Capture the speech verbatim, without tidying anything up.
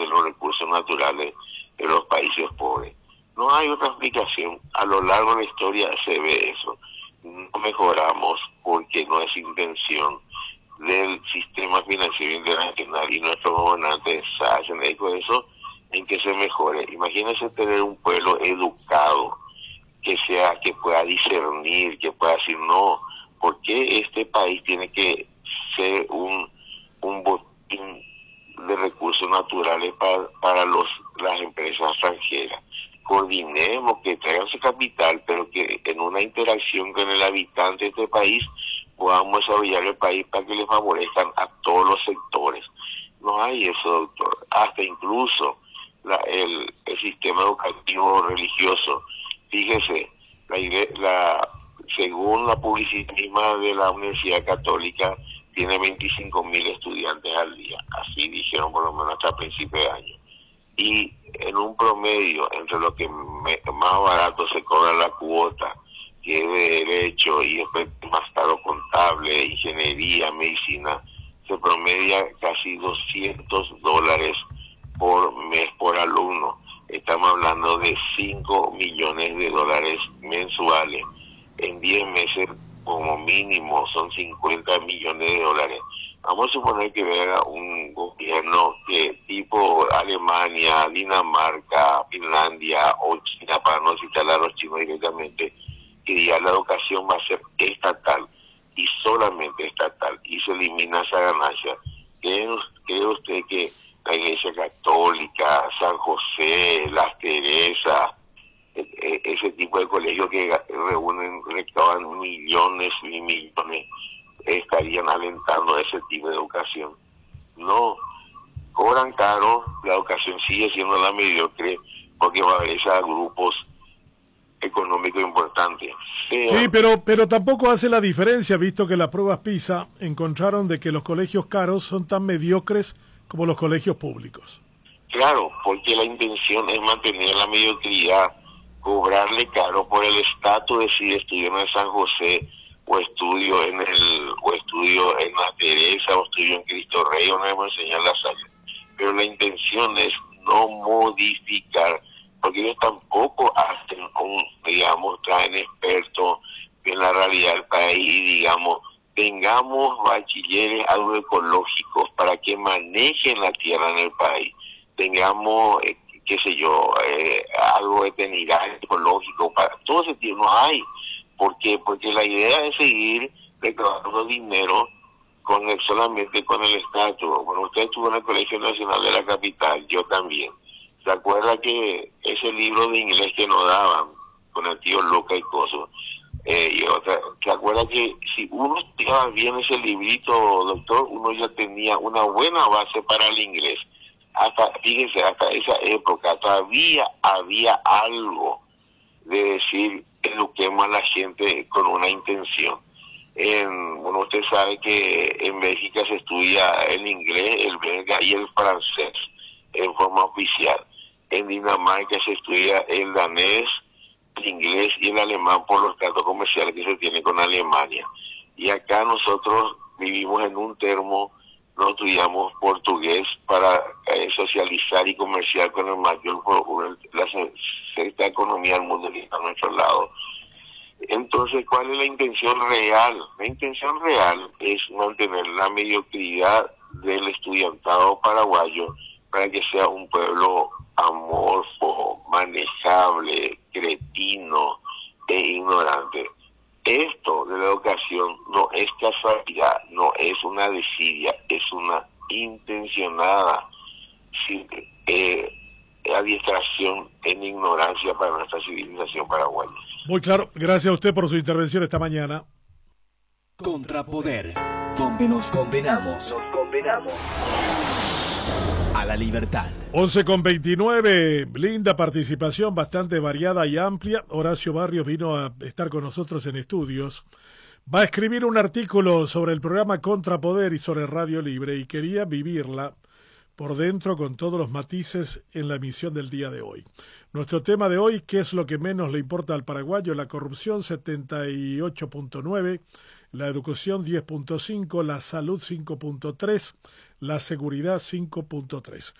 de los recursos naturales de los países pobres. No hay otra explicación. A lo largo de la historia se ve eso. No mejoramos porque no es intención del sistema financiero internacional y nuestros gobernantes hacen eco de eso en que se mejore. Imagínense tener un pueblo educado que sea, que pueda discernir, que pueda decir no, ¿por qué este país tiene que ser un, un botín de recursos naturales para, para los, las empresas extranjeras? Coordinemos, que traigan su capital, pero que en una interacción con el habitante de este país podamos desarrollar el país para que le favorezcan a todos los sectores. No hay eso, doctor. Hasta incluso la, el, el sistema educativo religioso. Fíjese, la, la, según la publicidad misma de la Universidad Católica, tiene veinticinco mil estudiantes al día. Así dijeron por lo menos hasta principios de año. Y en un promedio, entre lo que me, más barato se cobra la cuota, que es de derecho y después más caro contable, ingeniería, medicina, se promedia casi doscientos dólares por mes por alumno. Estamos hablando de cinco millones de dólares mensuales. En diez meses, como mínimo, son cincuenta millones de dólares. Vamos a suponer que venga un gobierno que tipo Alemania, Dinamarca, Finlandia o China, para no citar a los chinos directamente, que diga la educación va a ser estatal y solamente estatal y se elimina esa ganancia. ¿Cree, cree usted que la Iglesia Católica, San José, Las Teresas, ese tipo de colegios que reúnen, recaudan millones y millones, estarían alentando ese tipo de educación? No, cobran caro, la educación sigue siendo la mediocre porque va a haber esos grupos económicos importantes. Sea, sí, pero pero tampoco hace la diferencia, visto que las pruebas PISA encontraron de que los colegios caros son tan mediocres como los colegios públicos. Claro, porque la intención es mantener la mediocridad, cobrarle caro por el estatus de si estudio en San José o estudio en el o estudio en la Teresa o estudio en Cristo Rey o no debemos enseñar la Salle. Pero la intención es no modificar, porque ellos tampoco hacen un, digamos, traen expertos en la realidad del país y digamos, tengamos bachilleres agroecológicos para que manejen la tierra en el país, tengamos, eh, qué sé yo, eh, algo de tenidaje ecológico, para todo ese tipo no hay. ¿Por qué? Porque la idea es seguir recaudando dinero con el, solamente con el Estado. Bueno, usted estuvo en el Colegio Nacional de la Capital, yo también. ¿Se acuerda que ese libro de inglés que nos daban con el tío Luca y Coso? Eh, y otra, ¿se acuerda que si uno estudiaba bien ese librito, doctor, uno ya tenía una buena base para el inglés? Hasta, fíjense, hasta esa época todavía había algo de decir, eduquemos a la gente con una intención. En, bueno, usted sabe que en Bélgica se estudia el inglés, el belga y el francés en forma oficial. En Dinamarca se estudia el danés, el inglés y el alemán por los tratos comerciales que se tienen con Alemania. Y acá nosotros vivimos en un termo, no estudiamos portugués para eh, socializar y comerciar con el mayor, la sexta economía del mundo que está a nuestro lado. Entonces, ¿cuál es la intención real? La intención real es mantener la mediocridad del estudiantado paraguayo para que sea un pueblo amorfo, manejable, cretino e ignorante. Esto de la educación no es casualidad, no es una desidia, es una intencionada eh, adiestración en ignorancia para nuestra civilización paraguaya. Muy claro, gracias a usted por su intervención esta mañana. Contrapoder, donde nos condenamos, nos condenamos a la libertad. once con veintinueve, linda participación, bastante variada y amplia. Horacio Barrios vino a estar con nosotros en estudios. Va a escribir un artículo sobre el programa Contrapoder y sobre Radio Libre y quería vivirla por dentro con todos los matices en la emisión del día de hoy. Nuestro tema de hoy, ¿qué es lo que menos le importa al paraguayo? La corrupción, setenta y ocho punto nueve, la educación, diez punto cinco, la salud, cinco punto tres, la seguridad, cinco punto tres.